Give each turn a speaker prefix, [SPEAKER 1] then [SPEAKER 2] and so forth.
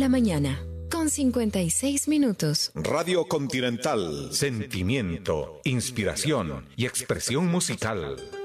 [SPEAKER 1] la mañana, con 56 minutos.
[SPEAKER 2] Radio Continental.
[SPEAKER 3] Sentimiento, inspiración y expresión musical.